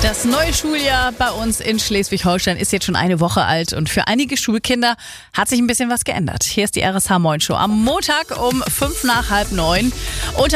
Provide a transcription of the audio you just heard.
Das neue Schuljahr bei uns in Schleswig-Holstein ist jetzt schon eine Woche alt und für einige Schulkinder hat sich ein bisschen was geändert. Hier ist die RSH Morning Show am Montag um 8:55.